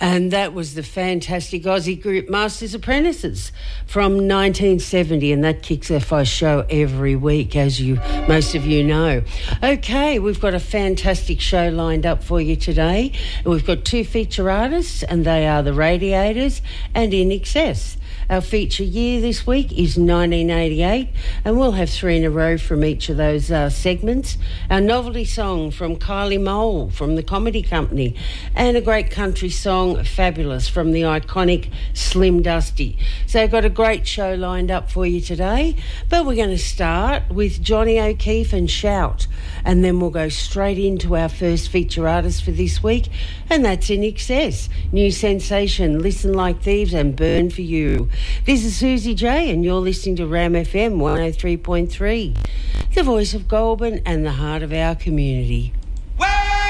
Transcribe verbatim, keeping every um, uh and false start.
And that was the fantastic Aussie group Masters Apprentices from nineteen seventy, and that kicks off our show every week, as you most of you know. Okay, we've got a fantastic show lined up for you today. We've got two feature artists, and they are the Radiators and In Excess. Our feature year this week is nineteen eighty-eight, and we'll have three in a row from each of those uh, segments. Our novelty song from Kylie Mole from the Comedy Company, and a great country song, Fabulous, from the iconic Slim Dusty. So I've got a great show lined up for you today, but we're going to start with Johnny O'Keefe and Shout, and then we'll go straight into our first feature artist for this week, and that's In Excess. New sensation, Listen Like Thieves and Burn For You. This is Susie J, and you're listening to Ram F M one oh three point three, the voice of Goulburn and the heart of our community.